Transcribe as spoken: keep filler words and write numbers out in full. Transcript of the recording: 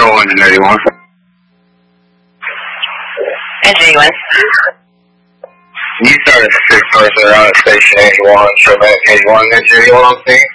one and eighty-one. And eighty-one. You started the six person around at station eighty-one, show back eighty-one, that's eighty-one on scene.